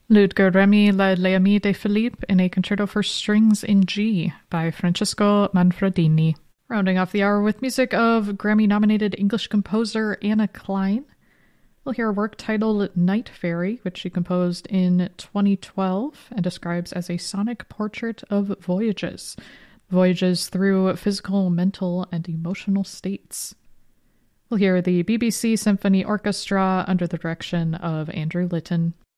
Ludger Remy led Les Amis de Philippe in a concerto for strings in G by Francesco Manfredini. Rounding off the hour with music of Grammy-nominated English composer Anna Klein. We'll hear a work titled Night Fairy, which she composed in 2012 and describes as a sonic portrait of voyages through physical, mental, and emotional states. We'll hear the BBC Symphony Orchestra under the direction of Andrew Litton.